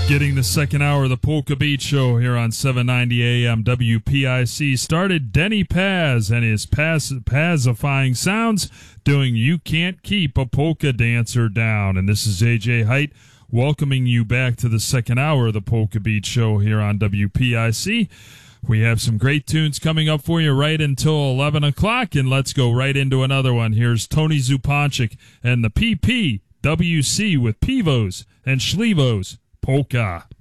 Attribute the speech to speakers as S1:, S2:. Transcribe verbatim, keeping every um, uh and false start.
S1: Getting the second hour of the Polka Beat Show here on seven ninety A M W P I C started Denny Paz and his Paz, Pazifying Sounds doing You Can't Keep a Polka Dancer Down. And this is A J Height welcoming you back to the second hour of the Polka Beat Show here on W P I C. We have some great tunes coming up for you right until eleven o'clock, and let's go right into another one. Here's Tony Zupanchik and the P P W C with Pivos and Schlivos Polka.